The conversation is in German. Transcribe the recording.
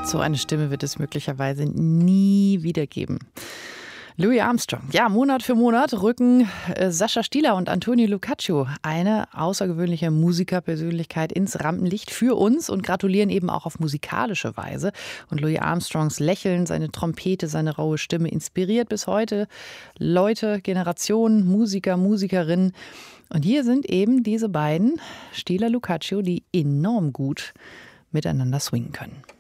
So eine Stimme wird es möglicherweise nie wieder geben. Louis Armstrong. Ja, Monat für Monat rücken Sascha Stieler und Antonio Lucaccio, eine außergewöhnliche Musikerpersönlichkeit, ins Rampenlicht für uns und gratulieren eben auch auf musikalische Weise. Und Louis Armstrongs Lächeln, seine Trompete, seine raue Stimme inspiriert bis heute Leute, Generationen, Musiker, Musikerinnen. Und hier sind eben diese beiden, Stieler, Lucaccio, die enorm gut miteinander swingen können.